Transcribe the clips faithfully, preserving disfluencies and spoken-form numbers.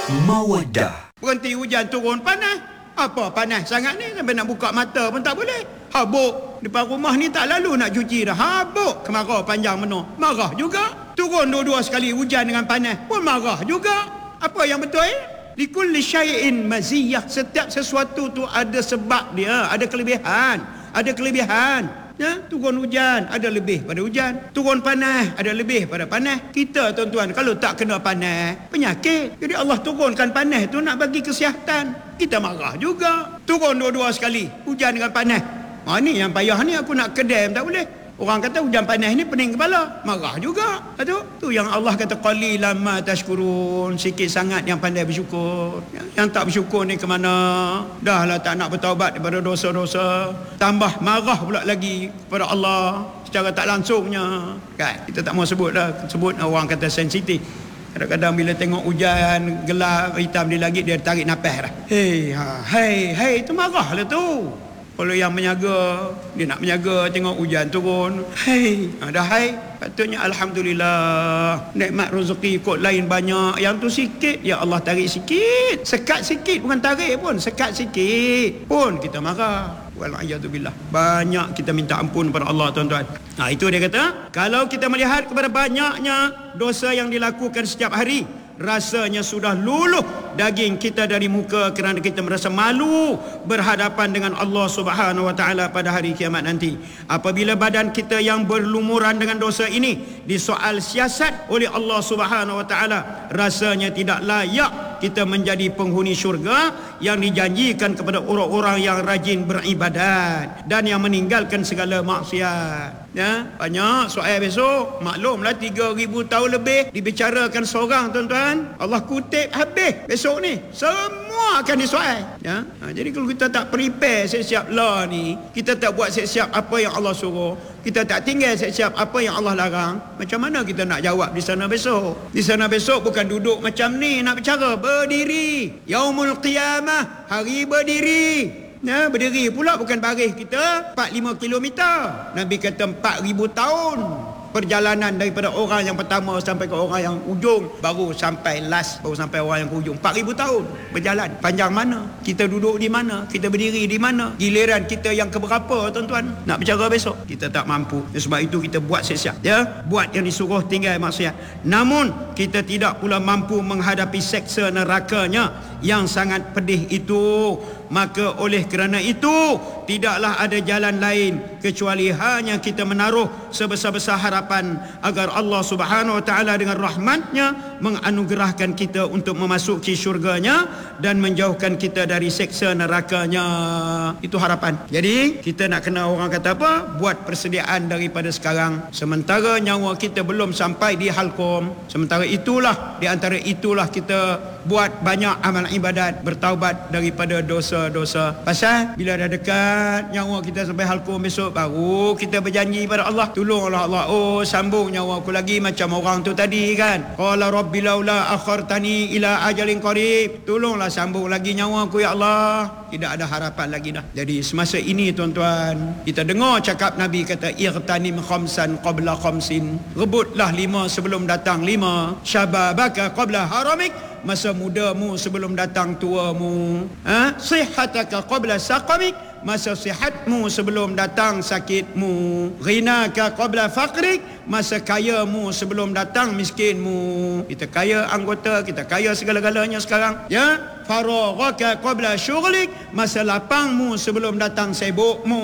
Mawaddah. Berhenti hujan turun panas. Apa panas sangat ni sampai nak buka mata pun tak boleh. Habuk depan rumah ni tak lalu nak cuci dah. Habuk kemarau panjang penuh. Marah juga. Turun dua-dua sekali hujan dengan panas pun marah juga. Apa yang betul eh? Likulli syai'in maziyah. Setiap sesuatu tu ada sebab dia, ada kelebihan, ada kelebihan. Ya, turun hujan ada lebih pada hujan, turun panas ada lebih pada panas. Kita tuan-tuan kalau tak kena panas, penyakit. Jadi Allah turunkan panas tu nak bagi kesihatan. Kita marah juga. Turun dua-dua sekali, hujan dengan panas. Ha, ni yang payah ni, aku nak kedam tak boleh. Orang kata hujan panas ni pening kepala, marah juga. Tu tu yang Allah kata qalilan ma tashkurun, sikit sangat yang pandai bersyukur. Yang tak bersyukur ni ke mana? Dah lah tak nak bertaubat daripada dosa-dosa, tambah marah pula lagi kepada Allah secara tak langsungnya. Kan? Kita tak mau sebut dah, sebut orang kata sensitif. Kadang-kadang bila tengok hujan gelap hitam di langit, dia tarik nafas dah. Hei, ha, hei, hei, tu marah lah tu. Kalau yang menyaga, dia nak menyaga tengok hujan turun. Hei, dah hai. Patutnya alhamdulillah. Nikmat rezeki kot lain banyak. Yang tu sikit, ya Allah tarik sikit. Sekat sikit, bukan tarik pun. Sekat sikit pun kita marah. Wal'iyadzubillah. Banyak kita minta ampun kepada Allah tuan-tuan. Nah, itu dia kata, kalau kita melihat kepada banyaknya dosa yang dilakukan setiap hari, rasanya sudah luluh daging kita dari muka kerana kita merasa malu berhadapan dengan Allah Subhanahu wa taala pada hari kiamat nanti. Apabila badan kita yang berlumuran dengan dosa ini disoal siasat oleh Allah Subhanahu wa taala, rasanya tidak layak kita menjadi penghuni syurga yang dijanjikan kepada orang-orang yang rajin beribadat dan yang meninggalkan segala maksiat. Ya, banyak soal besok. Maklumlah tiga ribu tahun lebih dibicarakan seorang tuan-tuan. Allah kutip habis besok ni. Semua akan disoal. Ya. Ha, jadi kalau kita tak prepare siap-siap lah ni, kita tak buat siap-siap apa yang Allah suruh, kita tak tinggal siap-siap apa yang Allah larang, macam mana kita nak jawab di sana besok? Di sana besok bukan duduk macam ni nak bicara, berdiri. Yaumul qiyamah, hari berdiri. Ya, berdiri pula bukan baris kita empat puluh lima kilometer. Nabi kata empat ribu tahun perjalanan daripada orang yang pertama sampai ke orang yang ujung, baru sampai last, baru sampai orang yang ke ujung. empat ribu tahun berjalan. Panjang mana? Kita duduk di mana? Kita berdiri di mana? Giliran kita yang keberapa tuan-tuan nak bicara besok? Kita tak mampu. Sebab itu kita buat siap-siap, ya, buat yang disuruh, tinggal maksiat. Namun kita tidak pula mampu menghadapi seksa nerakanya yang sangat pedih itu. Maka oleh kerana itu tidaklah ada jalan lain kecuali hanya kita menaruh sebesar-besar harapan agar Allah Subhanahu wa taala dengan rahmatnya menganugerahkan kita untuk memasuki syurganya dan menjauhkan kita dari seksa nerakanya. Itu harapan. Jadi kita nak kena, orang kata apa, buat persediaan daripada sekarang. Sementara nyawa kita belum sampai di halqum, sementara itulah, di antara itulah kita buat banyak amal ibadat, bertaubat daripada dosa-dosa. Pasal bila dah dekat nyawa kita sampai halqum besok, baru kita berjanji pada Allah, tolonglah Allah, oh sambung nyawa aku lagi macam orang tu tadi kan. Qala rabbi laula akhartani ila ajalin qarib, tolonglah sambung lagi nyawa aku ya Allah. Tidak ada harapan lagi dah. Jadi semasa ini tuan-tuan, kita dengar cakap Nabi kata irtanim khamsan qabla khamsin, rebutlah lima sebelum datang lima. Syababaka qabla haramik, masa mudamu sebelum datang tuamu. Ha? Sihataka qabla saqamik, masa sihatmu sebelum datang sakitmu. Ghinaka qabla faqrik, masa kayamu sebelum datang miskinmu. Kita kaya anggota, kita kaya segala-galanya sekarang, ya. Faraghaka qabla syughlik, masa lapangmu sebelum datang sibukmu.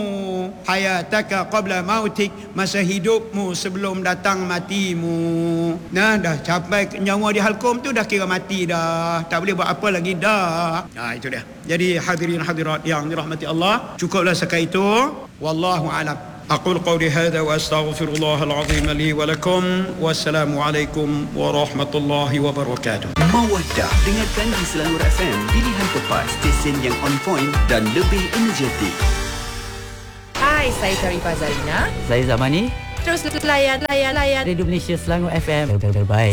Hayataka qabla mautik, masa hidupmu sebelum datang matimu. Nah, dah capai nyawa di halqum tu dah kira mati dah. Tak boleh buat apa lagi dah. Nah, itu dia. Jadi hadirin hadirat yang dirahmati Allah, cukuplah sekai itu. Wallahu a'lam. أقول قولي هذا وأستغفر الله العظيم لي ولكم والسلام عليكم ورحمة الله وبركاته. Mawaddah, dengarkan di Selangor F M, pilihan tepat, stesen yang on point dan lebih energetik. Hai, saya Sharifah Zarina. Saya Zamani. Terus layan, layan, layan Radio Malaysia Selangor F M. Terbaik.